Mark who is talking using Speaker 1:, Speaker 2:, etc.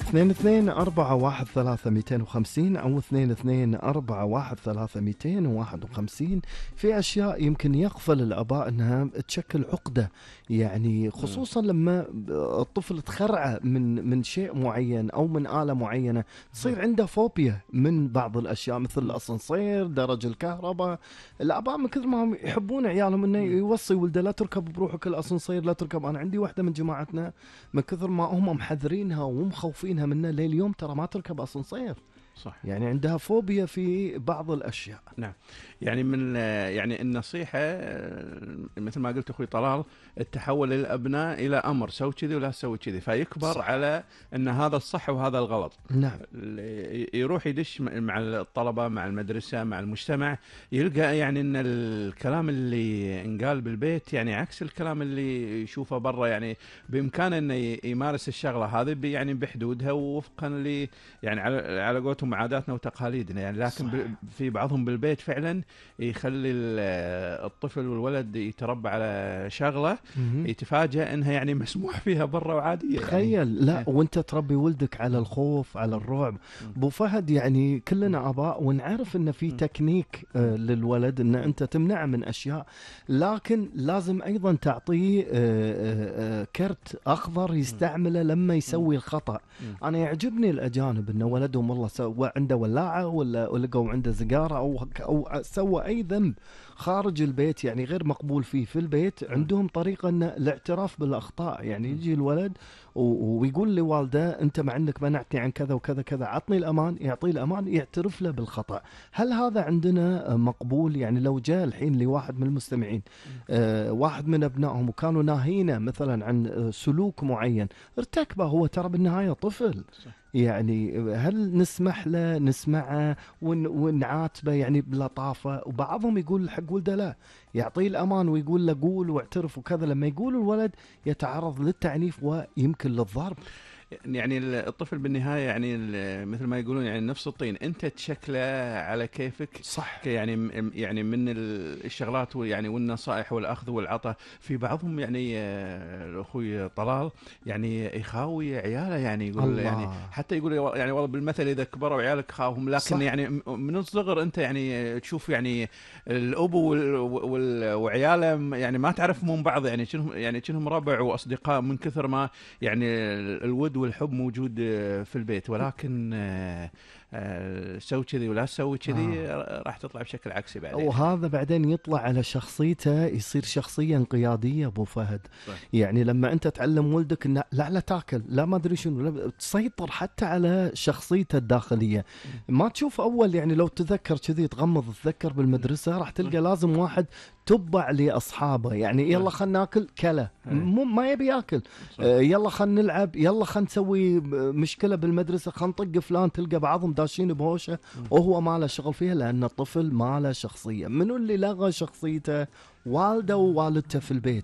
Speaker 1: 22413250 أو 22413251. في أشياء يمكن يغفل الآباء أنها تشكل عقدة، يعني خصوصا لما الطفل تخرعه من شيء معين أو من آلة معينة، تصير عنده فوبيا من بعض الأشياء مثل الأسانسير، درج الكهرباء. الآباء من كثر ما هم يحبون عيالهم أنه يوصي ولده لا تركب بروحك الأسانسير، لا تركب. أنا عندي واحدة من جماعتنا من كثر ما هم محذرينها ومخوفينها منه لليوم ترى ما تركب أسانسير.
Speaker 2: صح.
Speaker 1: يعني عندها فوبيا في بعض الأشياء.
Speaker 2: نعم. يعني من يعني النصيحة مثل ما قلت أخوي طلال، التحول للأبناء إلى أمر سوي كذي ولا سوي كذي، فيكبر صح. على أن هذا الصح وهذا الغلط.
Speaker 1: نعم.
Speaker 2: يروح يدش مع الطلبة، مع المدرسة، مع المجتمع، يلقى يعني أن الكلام اللي انقال بالبيت يعني عكس الكلام اللي يشوفه برا. يعني بإمكانه أنه يمارس الشغلة هذه يعني بحدودها ووفقا ل يعني على قولتهم عاداتنا وتقاليدنا يعني. لكن في بعضهم بالبيت فعلا يخلي الطفل والولد يتربى على شغلة يتفاجأ انها يعني مسموح فيها برا وعادية.
Speaker 1: تخيل يعني. لا وانت تربي ولدك على الخوف، على الرعب. ابو فهد يعني كلنا اباء ونعرف ان في تكنيك للولد ان انت تمنعه من اشياء، لكن لازم ايضا تعطيه كرت اخضر يستعمله لما يسوي الخطأ. انا يعجبني الاجانب ان ولدهم والله سوى عنده ولاعة ولا لقوا عنده سيجارة او سوى اي ذنب خارج البيت يعني غير مقبول فيه في البيت، عندهم طريقة ان الاعتراف بالاخطاء. يعني يجي الولد ويقول لوالده انت مع انك منعتني عن كذا وكذا كذا، عطني الامان، يعطيه الامان، يعترف له بالخطأ. هل هذا عندنا مقبول؟ يعني لو جاء الحين لواحد من المستمعين واحد من ابنائهم وكانوا ناهينه مثلا عن سلوك معين ارتكبه، هو ترى بالنهاية طفل صح. يعني هل نسمح له، نسمعه ونعاتبه يعني بلطافة؟ وبعضهم يقول حق ولده لا، يعطيه الأمان ويقول له قول واعترف وكذا. لما يقول الولد يتعرض للتعنيف ويمكن للضرب.
Speaker 2: يعني الطفل بالنهاية يعني مثل ما يقولون يعني نفس الطين، أنت تشكله على كيفك
Speaker 1: صح.
Speaker 2: يعني من الشغلات يعني والنصائح والأخذ والعطاء. في بعضهم يعني أخوي طلال يعني يخاوي عياله، يعني يقول الله. يعني حتى يقول يعني والله بالمثل إذا كبروا عيالك خاوهم، لكن صح. يعني من الصغر أنت يعني تشوف يعني الأبو وعياله يعني ما تعرف من بعض، يعني كأنهم ربع وأصدقاء من كثر ما يعني الود والحب موجود في البيت. ولكن سوي كذي ولا سوي كذي راح تطلع بشكل عكسي بعدين.
Speaker 1: وهذا بعدين يطلع على شخصيته، يصير شخصية انقيادية ابو فهد. صح. يعني لما انت تعلم ولدك ان لا تاكل، لا ما ادري شنو، تسيطر حتى على شخصيته الداخلية. ما تشوف اول يعني لو تذكر كذي تغمض تذكر بالمدرسة راح تلقى لازم واحد تبع لاصحابه، يعني يلا خلنا ناكل كلا ما يبي ياكل، يلا خلنا نلعب، يلا خلنا نسوي مشكلة بالمدرسة، خلنا نطق فلان. تلقى بعضهم داشين بهوشة وهو ما له شغل فيها لأن الطفل ما له شخصية. منو اللي لغى شخصيته؟ والده ووالدته في البيت.